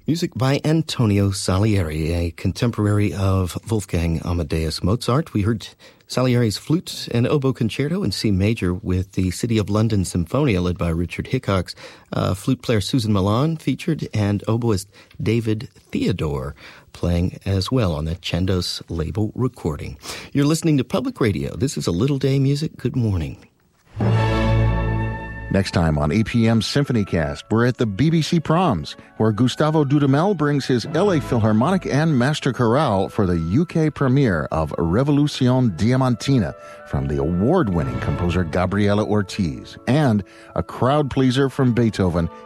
Music by Antonio Salieri, a contemporary of Wolfgang Amadeus Mozart. We heard Salieri's flute and oboe concerto in C major with the City of London Symphonia led by Richard Hickox. Flute player Susan Milan featured, and oboist David Theodore playing as well on that Chandos label recording. You're listening to Public Radio. This is A Little Day Music. Good morning. Next time on APM Symphonycast, we're at the BBC Proms, where Gustavo Dudamel brings his LA Philharmonic and Master Chorale for the UK premiere of Revolution Diamantina from the award-winning composer Gabriela Ortiz, and a crowd pleaser from Beethoven,